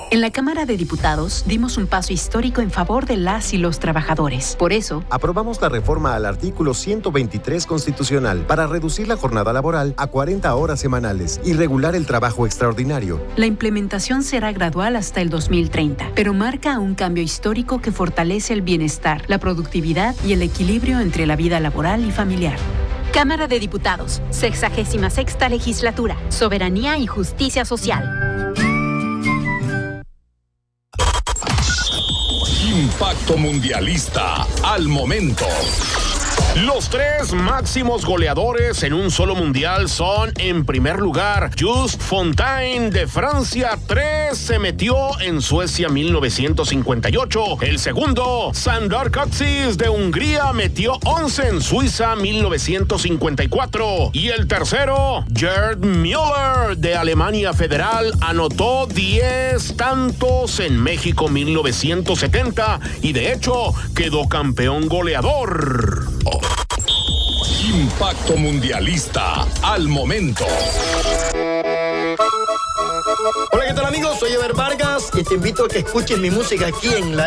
En la Cámara de Diputados dimos un paso histórico en favor de las y los trabajadores. Por eso, aprobamos la reforma al artículo 123 constitucional para reducir la jornada laboral a 40 horas semanales y regular el trabajo extraordinario. La implementación será gradual hasta el 2030, pero marca un cambio histórico que fortalece el bienestar, la productividad y el equilibrio entre la vida laboral y familiar. Cámara de Diputados, 66ª Legislatura, Soberanía y Justicia Social. Impacto Mundialista al momento. Los tres máximos goleadores en un solo mundial son, en primer lugar, Just Fontaine de Francia, 3 se metió en Suecia 1958. El segundo, Sandor Kocsis de Hungría, metió 11 en Suiza 1954. Y el tercero, Gerd Müller de Alemania Federal, anotó 10 tantos en México 1970 y de hecho quedó campeón goleador. Impacto Mundialista al momento. Hola, ¿qué tal, amigos? Soy Ever Vargas y te invito a que escuches mi música aquí en la